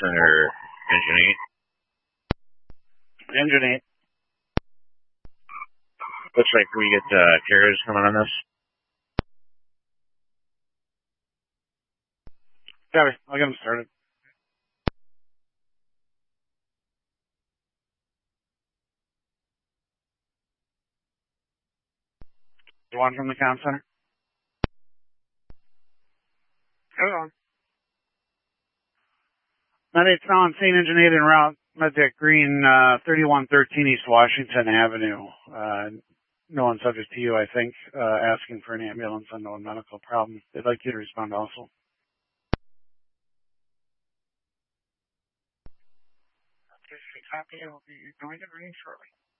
or Engine 8? Engine 8. Looks like we get carriers coming on this. Copy. I'll get them started. You want from the comm center? Hold on. 98 on St. Engine 8 en route. Medtech Green, 3113 East Washington Avenue. No one subject to you, I think, asking for an ambulance, unknown medical problem. They'd like you to respond also. Copy. I will be going to ring shortly.